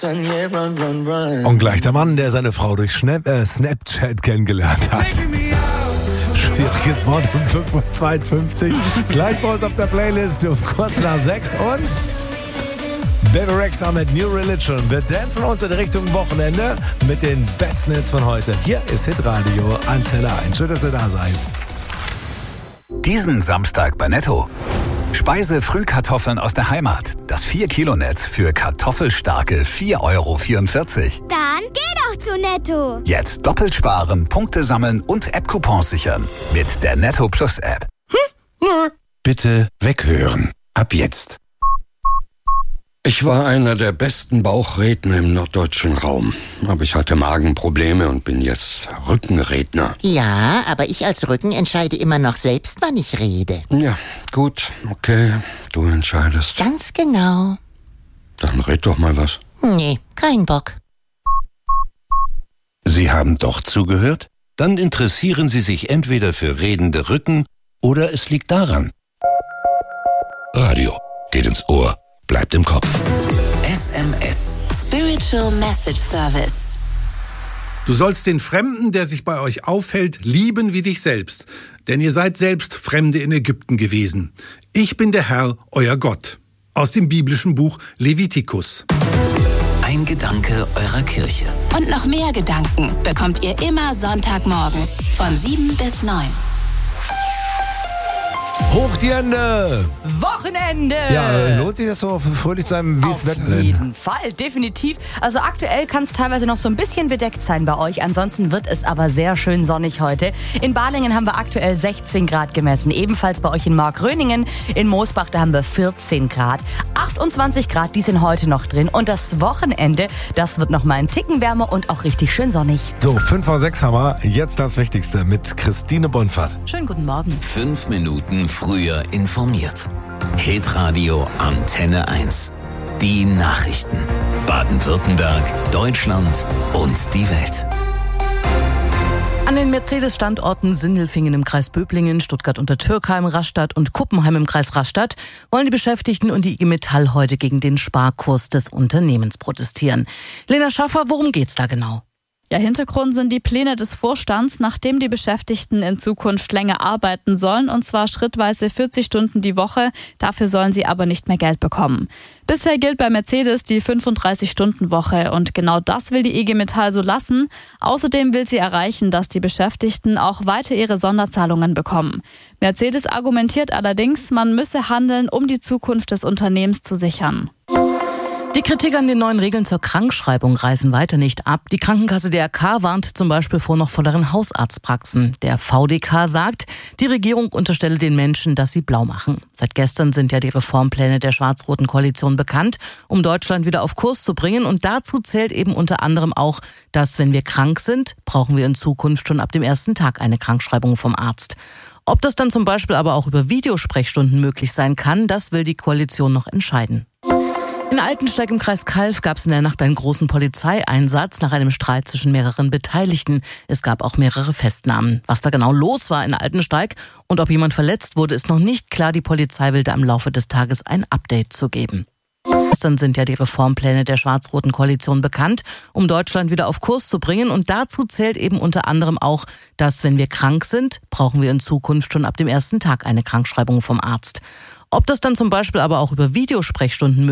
Und gleich der Mann, der seine Frau durch Snapchat kennengelernt hat. Schwieriges Wort um 5:52 Uhr. Gleich bei uns auf der Playlist um kurz nach 6 und Bebe Rexha mit New Religion. Wir dancen uns in Richtung Wochenende mit den besten Hits von heute. Hier ist Hitradio Antenne 1. Schön, dass ihr da seid. Diesen Samstag bei Netto. Speise-Frühkartoffeln aus der Heimat. Das 4-Kilo-Netz für kartoffelstarke 4,44 €. Dann geh doch zu Netto. Jetzt doppelt sparen, Punkte sammeln und App-Coupons sichern. Mit der Netto Plus App. Bitte weghören. Ab jetzt. Ich war einer der besten Bauchredner im norddeutschen Raum. Aber ich hatte Magenprobleme und bin jetzt Rückenredner. Ja, aber ich als Rücken entscheide immer noch selbst, wann ich rede. Ja, gut, okay, du entscheidest. Ganz genau. Dann red doch mal was. Nee, kein Bock. Sie haben doch zugehört? Dann interessieren Sie sich entweder für redende Rücken oder es liegt daran. Radio geht ins Ohr, bleibt im Kopf. SMS. Spiritual Message Service. Du sollst den Fremden, der sich bei euch aufhält, lieben wie dich selbst. Denn ihr seid selbst Fremde in Ägypten gewesen. Ich bin der Herr, euer Gott. Aus dem biblischen Buch Levitikus. Ein Gedanke eurer Kirche. Und noch mehr Gedanken bekommt ihr immer Sonntagmorgens von 7 bis 9. Hoch die Hände! Wochenende! Ja, lohnt sich das so fröhlich zu sein, wie es Wetter Auf jeden Fall, definitiv. Also aktuell kann es teilweise noch so ein bisschen bedeckt sein bei euch. Ansonsten wird es aber sehr schön sonnig heute. In Balingen haben wir aktuell 16 Grad gemessen. Ebenfalls bei euch in Markröningen. In Moosbach, da haben wir 14 Grad. 28 Grad, die sind heute noch drin. Und das Wochenende, das wird noch mal ein Ticken wärmer und auch richtig schön sonnig. So, 5:06 haben wir. Jetzt das Wichtigste mit Christine Bonfahrt. Schönen guten Morgen. 5 Minuten früher informiert. Hitradio Antenne 1. Die Nachrichten. Baden-Württemberg, Deutschland und die Welt. An den Mercedes-Standorten Sindelfingen im Kreis Böblingen, Stuttgart-Untertürkheim, Rastatt und Kuppenheim im Kreis Rastatt wollen die Beschäftigten und die IG Metall heute gegen den Sparkurs des Unternehmens protestieren. Lena Schaffer, worum geht's da genau? Ja, Hintergrund sind die Pläne des Vorstands, nachdem die Beschäftigten in Zukunft länger arbeiten sollen, und zwar schrittweise 40 Stunden die Woche. Dafür sollen sie aber nicht mehr Geld bekommen. Bisher gilt bei Mercedes die 35-Stunden-Woche und genau das will die IG Metall so lassen. Außerdem will sie erreichen, dass die Beschäftigten auch weiter ihre Sonderzahlungen bekommen. Mercedes argumentiert allerdings, man müsse handeln, um die Zukunft des Unternehmens zu sichern. Die Kritik an den neuen Regeln zur Krankschreibung reißen weiter nicht ab. Die Krankenkasse DRK warnt zum Beispiel vor noch volleren Hausarztpraxen. Der VDK sagt, die Regierung unterstelle den Menschen, dass sie blau machen. Seit gestern sind ja die Reformpläne der schwarz-roten Koalition bekannt, um Deutschland wieder auf Kurs zu bringen. Und dazu zählt eben unter anderem auch, dass wenn wir krank sind, brauchen wir in Zukunft schon ab dem ersten Tag eine Krankschreibung vom Arzt. Ob das dann zum Beispiel aber auch über Videosprechstunden möglich sein kann, das will die Koalition noch entscheiden. In Altensteig im Kreis Calw gab es in der Nacht einen großen Polizeieinsatz nach einem Streit zwischen mehreren Beteiligten. Es gab auch mehrere Festnahmen. Was da genau los war in Altensteig und ob jemand verletzt wurde, ist noch nicht klar. Die Polizei will da im Laufe des Tages ein Update zu geben. Gestern sind ja die Reformpläne der schwarz-roten Koalition bekannt, um Deutschland wieder auf Kurs zu bringen. Und dazu zählt eben unter anderem auch, dass wenn wir krank sind, brauchen wir in Zukunft schon ab dem ersten Tag eine Krankschreibung vom Arzt. Ob das dann zum Beispiel aber auch über Videosprechstunden möglich